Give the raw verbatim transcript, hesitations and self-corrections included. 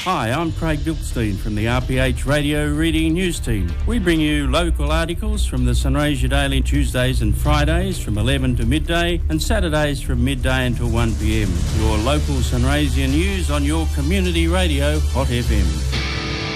Hi, I'm Craig Bilstein from the R P H Radio Reading News Team. We bring you local articles from the Sunraysia Daily Tuesdays and Fridays from eleven to midday and Saturdays from midday until one p m. Your local Sunraysia news on your community radio, Hot F M.